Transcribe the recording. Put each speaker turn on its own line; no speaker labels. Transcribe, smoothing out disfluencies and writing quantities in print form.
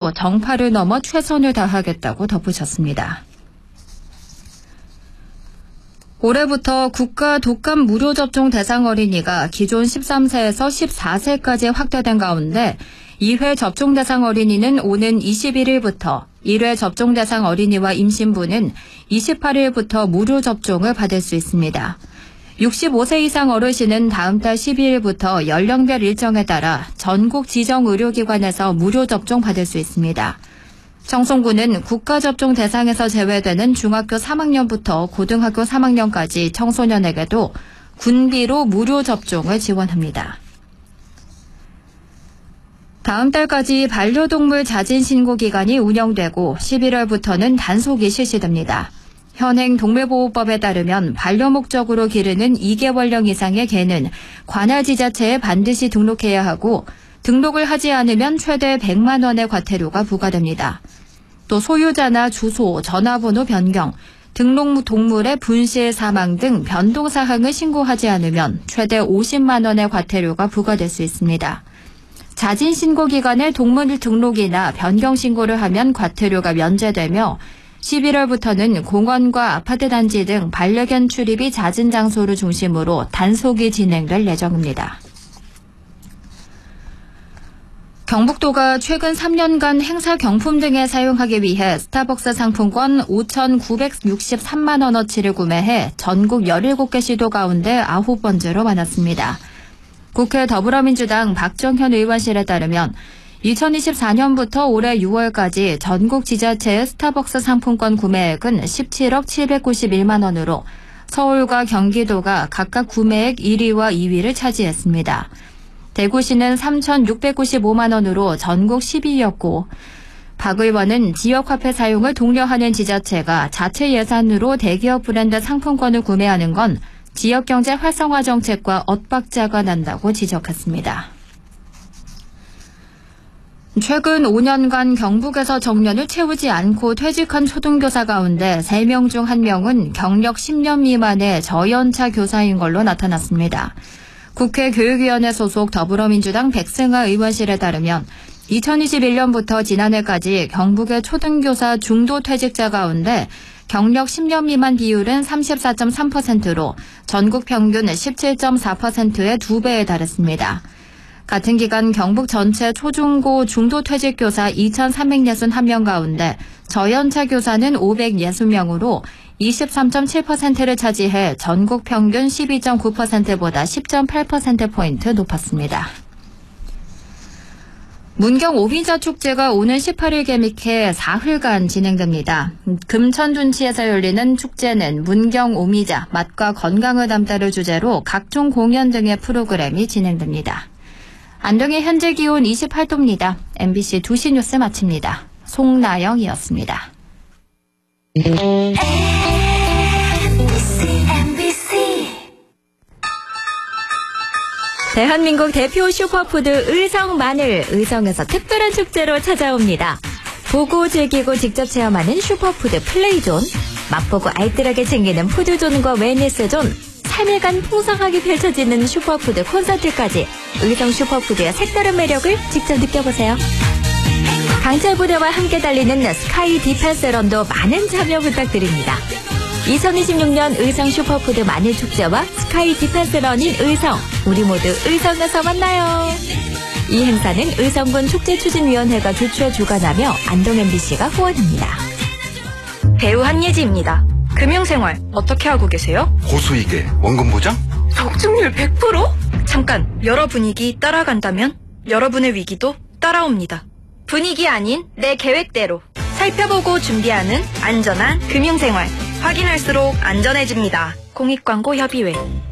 위해서 정파를 넘어 최선을 다하겠다고 덧붙였습니다. 올해부터 국가 독감 무료 접종 대상 어린이가 기존 13세에서 14세까지 확대된 가운데 2회 접종 대상 어린이는 오는 21일부터 1회 접종 대상 어린이와 임신부는 28일부터 무료 접종을 받을 수 있습니다. 65세 이상 어르신은 다음 달 12일부터 연령별 일정에 따라 전국 지정 의료기관에서 무료 접종 받을 수 있습니다. 청송군은 국가접종 대상에서 제외되는 중학교 3학년부터 고등학교 3학년까지 청소년에게도 군비로 무료 접종을 지원합니다. 다음 달까지 반려동물 자진 신고 기간이 운영되고 11월부터는 단속이 실시됩니다. 현행 동물보호법에 따르면 반려 목적으로 기르는 2개월령 이상의 개는 관할 지자체에 반드시 등록해야 하고 등록을 하지 않으면 최대 100만 원의 과태료가 부과됩니다. 또 소유자나 주소, 전화번호 변경, 등록 동물의 분실, 사망 등 변동사항을 신고하지 않으면 최대 50만 원의 과태료가 부과될 수 있습니다. 자진 신고 기간에 동물 등록이나 변경 신고를 하면 과태료가 면제되며 11월부터는 공원과 아파트 단지 등 반려견 출입이 잦은 장소를 중심으로 단속이 진행될 예정입니다. 경북도가 최근 3년간 행사 경품 등에 사용하기 위해 스타벅스 상품권 5,963만 원어치를 구매해 전국 17개 시도 가운데 9번째로 많았습니다. 국회 더불어민주당 박정현 의원실에 따르면 2024년부터 올해 6월까지 전국 지자체의 스타벅스 상품권 구매액은 17억 791만 원으로 서울과 경기도가 각각 구매액 1위와 2위를 차지했습니다. 대구시는 3,695만 원으로 전국 10위였고 박 의원은 지역화폐 사용을 독려하는 지자체가 자체 예산으로 대기업 브랜드 상품권을 구매하는 건 지역경제 활성화 정책과 엇박자가 난다고 지적했습니다. 최근 5년간 경북에서 정년을 채우지 않고 퇴직한 초등교사 가운데 3명 중 1명은 경력 10년 미만의 저연차 교사인 걸로 나타났습니다. 국회 교육위원회 소속 더불어민주당 백승하 의원실에 따르면 2021년부터 지난해까지 경북의 초등교사 중도 퇴직자 가운데 경력 10년 미만 비율은 34.3%로 전국 평균 17.4%의 2배에 달했습니다. 같은 기간 경북 전체 초중고 중도 퇴직 교사 2,361명 가운데 저연차 교사는 560명으로 23.7%를 차지해 전국 평균 12.9%보다 10.8%포인트 높았습니다. 문경 오비자 축제가 오는 18일 개막해 사흘간 진행됩니다. 금천둔치에서 열리는 축제는 문경 오미자, 맛과 건강을 담다를 주제로 각종 공연 등의 프로그램이 진행됩니다. 안동의 현재 기온 28도입니다. MBC 2시 뉴스 마칩니다. 송나영이었습니다. 대한민국 대표 슈퍼푸드 의성 마늘, 의성에서 특별한 축제로 찾아옵니다. 보고 즐기고 직접 체험하는 슈퍼푸드 플레이존, 맛보고 알뜰하게 챙기는 푸드존과 웰니스존, 3일간 풍성하게 펼쳐지는 슈퍼푸드 콘서트까지 의성 슈퍼푸드의 색다른 매력을 직접 느껴보세요. 강철 부대와 함께 달리는 스카이 디펜스런도 많은 참여 부탁드립니다. 2026년 의성 슈퍼푸드 마늘축제와 스카이 디펜스런인 의성, 우리 모두 의성에서 만나요. 이 행사는 의성군 축제추진위원회가 주최 주관하며 안동 MBC가 후원합니다.
배우 한예지입니다. 금융생활 어떻게 하고 계세요?
고수익에 원금 보장?
적중률 100%? 잠깐, 여러 분위기 따라간다면 여러분의 위기도 따라옵니다. 분위기 아닌 내 계획대로 살펴보고 준비하는 안전한 금융생활. 확인할수록 안전해집니다. 공익광고 협의회.